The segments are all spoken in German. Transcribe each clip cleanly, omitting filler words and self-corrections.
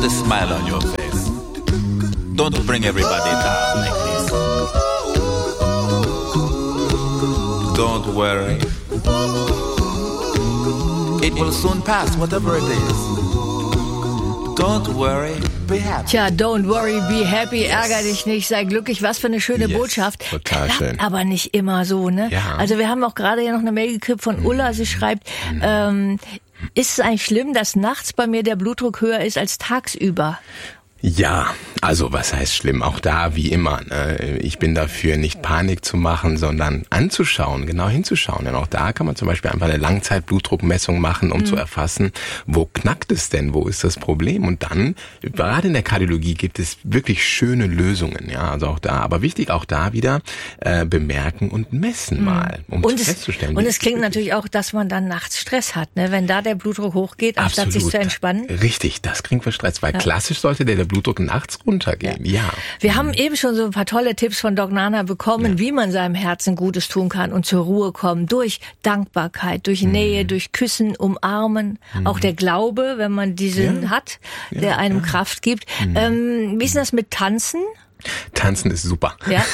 Put a smile on your face. Don't bring everybody down like this. Don't worry. It will soon pass, whatever it is. Don't worry, be happy. Tja, don't worry, be happy, ärger dich nicht, sei glücklich. Was für eine schöne Botschaft. Total Klappt schön. aber nicht immer so, ne? Ja. Also wir haben auch gerade ja noch eine Mail gekriegt von Ulla. Sie schreibt, ist es eigentlich schlimm, dass nachts bei mir der Blutdruck höher ist als tagsüber? Ja, also was heißt schlimm? Auch da wie immer. Ne? Ich bin dafür, nicht Panik zu machen, sondern anzuschauen, genau hinzuschauen. Denn auch da kann man zum Beispiel einfach eine Langzeitblutdruckmessung machen, um zu erfassen, wo knackt es denn, wo ist das Problem? Und dann, gerade in der Kardiologie, gibt es wirklich schöne Lösungen. Ja, also auch da. Aber wichtig auch da wieder bemerken und messen mal, um festzustellen. Und es klingt natürlich auch, dass man dann nachts Stress hat, ne? Wenn da der Blutdruck hochgeht, anstatt sich zu entspannen. Richtig, das klingt für Stress, weil klassisch sollte der Blutdruck nachts runtergehen. Ja. Wir haben eben schon so ein paar tolle Tipps von Doc Nana bekommen, wie man seinem Herzen Gutes tun kann und zur Ruhe kommen. Durch Dankbarkeit, durch Nähe, durch Küssen, Umarmen. Auch der Glaube, wenn man diesen hat, der einem Kraft gibt. Wie ist das mit Tanzen? Tanzen ist super. Ja.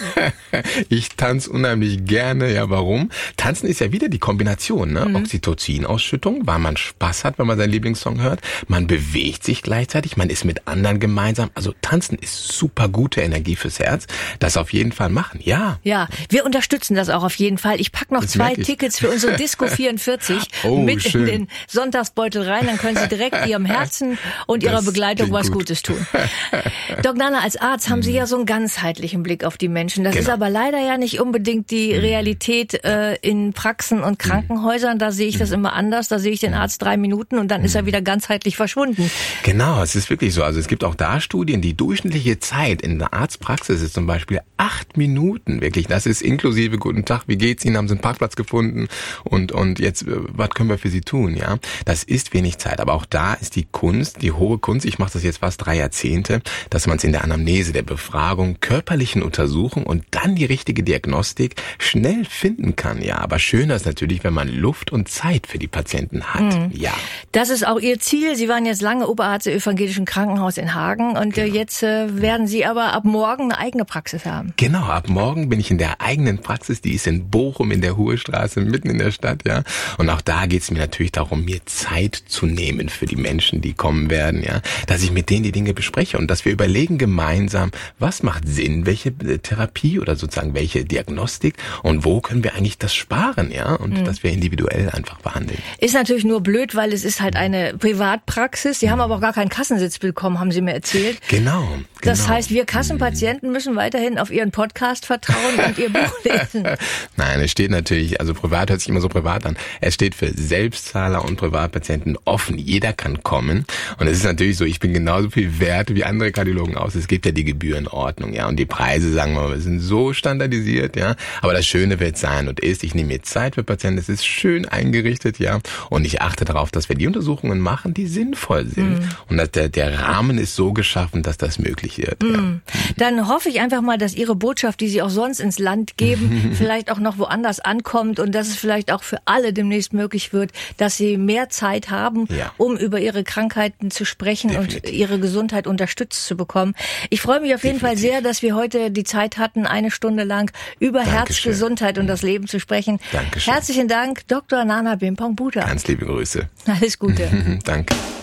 Ich tanze unheimlich gerne. Ja, warum? Tanzen ist ja wieder die Kombination, ne? Oxytocin-Ausschüttung, weil man Spaß hat, wenn man seinen Lieblingssong hört. Man bewegt sich gleichzeitig, man ist mit anderen gemeinsam. Also tanzen ist super gute Energie fürs Herz. Das auf jeden Fall machen, ja. Ja, wir unterstützen das auch auf jeden Fall. Ich pack noch Das 2 merke ich. Tickets für unsere Disco 44 mit schön. in den Sonntagsbeutel rein. Dann können Sie direkt Ihrem Herzen und Ihrer Das Begleitung klingt was gut. Gutes tun. Doc Nana, als Arzt haben Sie ja so einen ganzheitlichen Blick auf die Menschen. Das ist aber leider ja nicht unbedingt die Realität in Praxen und Krankenhäusern. Da sehe ich das immer anders. Da sehe ich den Arzt 3 Minuten und dann ist er wieder ganzheitlich verschwunden. Genau, es ist wirklich so. Also es gibt auch da Studien, die durchschnittliche Zeit in der Arztpraxis ist zum Beispiel 8 Minuten. Wirklich, das ist inklusive guten Tag, wie geht's Ihnen, haben Sie einen Parkplatz gefunden und jetzt, was können wir für Sie tun? Ja, das ist wenig Zeit. Aber auch da ist die Kunst, die hohe Kunst, ich mache das jetzt fast 3 Jahrzehnte, dass man es in der Anamnese, der Befragung, körperlichen Untersuchung und dann die richtige Diagnostik schnell finden kann. Ja, aber schöner ist natürlich, wenn man Luft und Zeit für die Patienten hat. Ja. Das ist auch Ihr Ziel. Sie waren jetzt lange Oberarzt im Evangelischen Krankenhaus in Hagen und jetzt werden Sie aber ab morgen eine eigene Praxis haben. Genau, ab morgen bin ich in der eigenen Praxis, die ist in Bochum in der Hohestraße, mitten in der Stadt, ja. Und auch da geht es mir natürlich darum, mir Zeit zu nehmen für die Menschen, die kommen werden, ja. Dass ich mit denen die Dinge bespreche und dass wir überlegen gemeinsam, was macht Sinn, welche Therapie oder sozusagen welche Diagnostik und wo können wir eigentlich das sparen, ja. Und dass wir individuell einfach behandeln. Ist natürlich nur blöd, weil es ist halt eine Privatpraxis. Sie haben aber auch gar keinen Kassensitz bekommen, haben Sie mir erzählt. Genau. Das heißt, wir Kassenpatienten müssen weiterhin auf Ihren Podcast vertrauen und Ihr Buch lesen. Nein, es steht natürlich, also privat hört sich immer so privat an. Es steht für Selbstzahler und Privatpatienten offen. Jeder kann kommen. Und es ist natürlich so, ich bin genauso viel wert wie andere Kardiologen aus. Es gibt ja die Gebührenordnung, ja. Und die Preise, sagen wir mal, sind so standardisiert, ja. Aber das Schöne wird sein und ist, ich nehme mir Zeit für Patienten. Es ist schön eingerichtet, ja. Und ich achte darauf, dass wir die Untersuchungen machen, die sinnvoll sind. Und dass der Rahmen ist so geschaffen, dass das möglich wird. Ja. Dann hoffe ich einfach mal, dass Ihre Botschaft, die Sie auch sonst ins Land geben, vielleicht auch noch woanders ankommt und dass es vielleicht auch für alle demnächst möglich wird, dass Sie mehr Zeit haben, um über Ihre Krankheiten zu sprechen und Ihre Gesundheit unterstützt zu bekommen. Ich freue mich auf jeden Fall sehr, dass wir heute die Zeit hatten, 1 Stunde lang über Herzgesundheit und das Leben zu sprechen. Dankeschön. Herzlichen Dank, Dr. Nana Bimpong Buddha. Ganz liebe Grüße. Alles Gute. Danke.